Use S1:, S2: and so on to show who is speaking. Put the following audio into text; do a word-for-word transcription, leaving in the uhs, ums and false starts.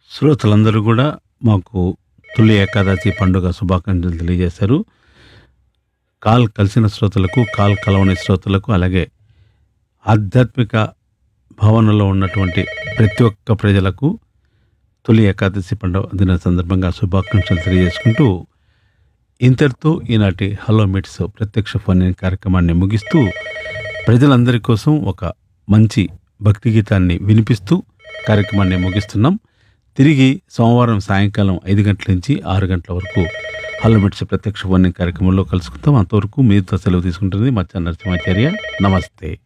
S1: శ్రోతలందరూ కూడా మాకు తొలి ఏకాదశి పండుగ శుభాకాంక్షలు తెలియజేశారు. కాల్ కలిసిన శ్రోతలకు, కాల్ కలవని శ్రోతలకు, అలాగే ఆధ్యాత్మిక భావనలో ఉన్నటువంటి ప్రతి ఒక్క ప్రజలకు తొలి ఏకాదశి పండుగ దిన సందర్భంగా శుభాకాంక్షలు తెలియజేసుకుంటూ ఇంతటితో ఈనాటి హలో మిట్స్ ప్రత్యక్ష ఫోన్ ఇన్ కార్యక్రమాన్ని ముగిస్తూ ప్రజలందరి కోసం ఒక మంచి భక్తి గీతాన్ని వినిపిస్తూ కార్యక్రమాన్ని ముగిస్తున్నాం. తిరిగి సోమవారం సాయంకాలం ఐదు గంటల నుంచి ఆరు గంటల వరకు హలో మిట్స్ ప్రత్యక్ష ఫోన్ ఇన్ కార్యక్రమంలో కలుసుకుంటాం. అంతవరకు మీతో సెలవు తీసుకుంటుంది మచ్చ నరసింహాచార్య. నమస్తే.